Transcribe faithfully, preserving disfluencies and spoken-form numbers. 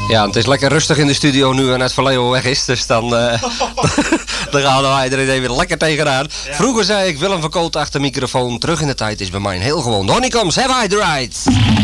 Ja, het is lekker rustig in de studio nu en het Vallejo weg is. Dus dan, uh, dan gaan wij er even lekker tegenaan. Ja. Vroeger zei ik Willem van Koot achter de microfoon. Terug in de tijd is bij mij een heel gewoon. Honeycombs, have I the right?